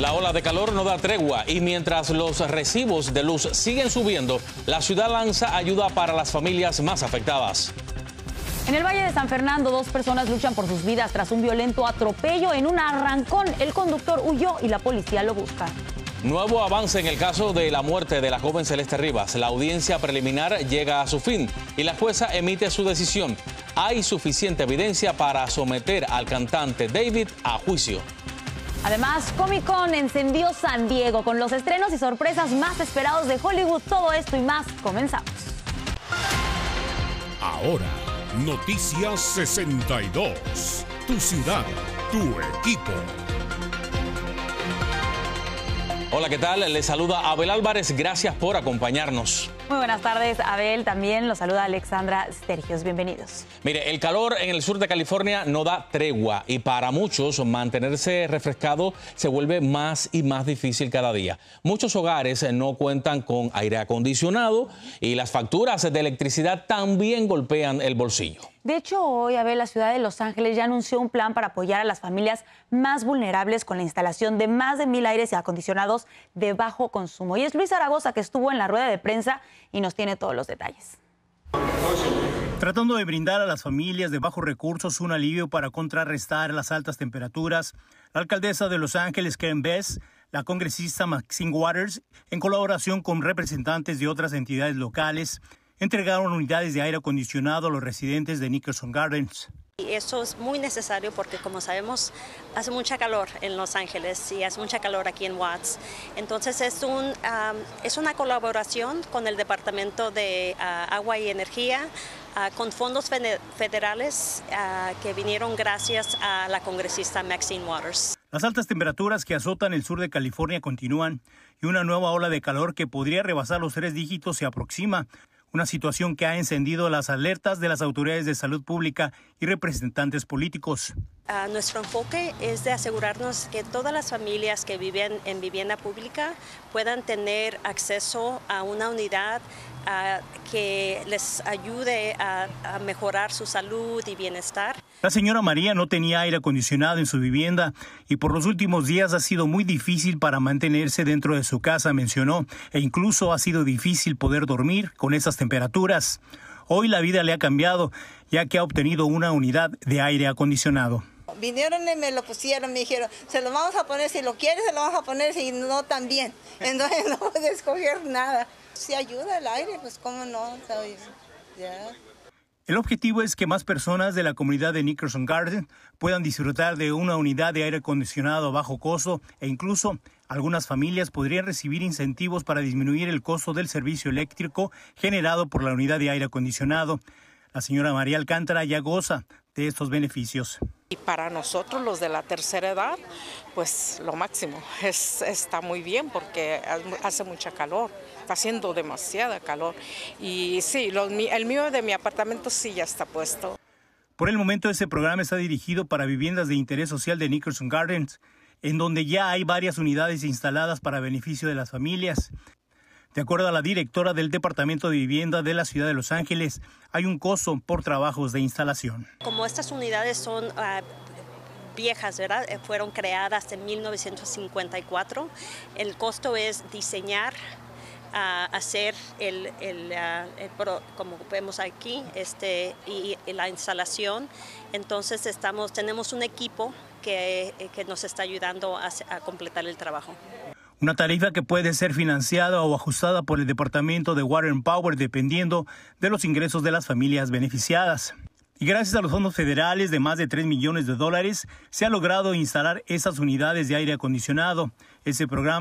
La ola de calor no da tregua y mientras los recibos de luz siguen subiendo, la ciudad lanza ayuda para las familias más afectadas. En el Valle de San Fernando, 2 personas luchan por sus vidas tras un violento atropello en un arrancón. El conductor huyó y la policía lo busca. Nuevo avance en el caso de la muerte de la joven Celeste Rivas. La audiencia preliminar llega a su fin y la jueza emite su decisión. Hay suficiente evidencia para someter al cantante David a juicio. Además, Comic Con encendió San Diego con los estrenos y sorpresas más esperados de Hollywood. Todo esto y más, comenzamos. Ahora, Noticias 62. Tu ciudad, tu equipo. Hola, ¿qué tal? Les saluda Abel Álvarez. Gracias por acompañarnos. Muy buenas tardes, Abel. También los saluda Alexandra Stergios. Bienvenidos. Mire, el calor en el sur de California no da tregua y para muchos mantenerse refrescado se vuelve más y más difícil cada día. Muchos hogares no cuentan con aire acondicionado y las facturas de electricidad también golpean el bolsillo. De hecho, hoy, Abel, la ciudad de Los Ángeles ya anunció un plan para apoyar a las familias más vulnerables con la instalación de más de 1,000 aires acondicionados de bajo consumo. Y es Luis Zaragoza que estuvo en la rueda de prensa y nos tiene todos los detalles. Tratando de brindar a las familias de bajos recursos un alivio para contrarrestar las altas temperaturas, la alcaldesa de Los Ángeles, Karen Bass, la congresista Maxine Waters, en colaboración con representantes de otras entidades locales, entregaron unidades de aire acondicionado a los residentes de Nickerson Gardens. Y eso es muy necesario porque, como sabemos, hace mucha calor en Los Ángeles y hace mucha calor aquí en Watts. Entonces es una colaboración con el Departamento de Agua y Energía, con fondos federales que vinieron gracias a la congresista Maxine Waters. Las altas temperaturas que azotan el sur de California continúan y una nueva ola de calor que podría rebasar los 3 dígitos se aproxima. Una situación que ha encendido las alertas de las autoridades de salud pública y representantes políticos. Nuestro enfoque es de asegurarnos que todas las familias que viven en vivienda pública puedan tener acceso a una unidad que les ayude a mejorar su salud y bienestar. La señora María no tenía aire acondicionado en su vivienda y por los últimos días ha sido muy difícil para mantenerse dentro de su casa, mencionó, e incluso ha sido difícil poder dormir con esas temperaturas. Hoy la vida le ha cambiado, ya que ha obtenido una unidad de aire acondicionado. Vinieron y me lo pusieron, me dijeron, se lo vamos a poner, si lo quieres se lo vamos a poner, si no también. Entonces no puedes escoger nada. Si ayuda el aire, pues cómo no, ¿sabes? Ya. El objetivo es que más personas de la comunidad de Nickerson Garden puedan disfrutar de una unidad de aire acondicionado a bajo costo e incluso algunas familias podrían recibir incentivos para disminuir el costo del servicio eléctrico generado por la unidad de aire acondicionado. La señora María Alcántara ya goza de estos beneficios. Y para nosotros, los de la tercera edad, pues lo máximo. Está muy bien porque hace mucha calor, está haciendo demasiada calor. Y sí, el mío de mi apartamento sí ya está puesto. Por el momento, este programa está dirigido para viviendas de interés social de Nickerson Gardens, en donde ya hay varias unidades instaladas para beneficio de las familias. De acuerdo a la directora del Departamento de Vivienda de la Ciudad de Los Ángeles, hay un costo por trabajos de instalación. Como estas unidades son viejas, ¿verdad? Fueron creadas en 1954, el costo es diseñar, hacer como vemos aquí, y la instalación. Entonces tenemos un equipo que nos está ayudando a completar el trabajo. Una tarifa que puede ser financiada o ajustada por el Departamento de Water and Power dependiendo de los ingresos de las familias beneficiadas. Y gracias a los fondos federales de más de $3 millones se ha logrado instalar esas unidades de aire acondicionado. Ese programa